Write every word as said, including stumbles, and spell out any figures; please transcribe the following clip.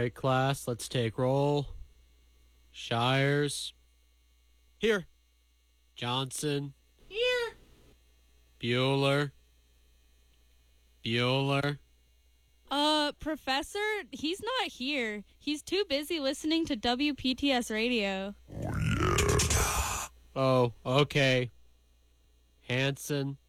right, class, let's take roll. Shires. Here. Johnson. Here. Bueller. Bueller. Uh, Professor, he's not here. He's too busy listening to W P T S radio. Oh, okay. Hanson.